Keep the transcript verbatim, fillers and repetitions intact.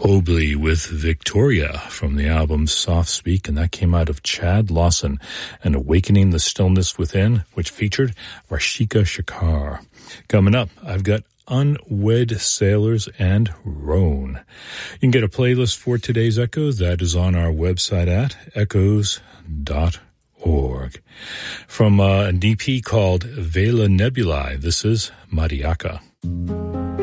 Obley with Victoria from the album Soft Speak, and that came out of Chad Lawson and Awakening the Stillness Within, which featured Rashika Shakar. Coming up, I've got Unwed Sailors and Roan. You can get a playlist for today's Echoes. That is on our website at echoes dot org. From uh, an E P called Vela Nebulae, this is Mariaka.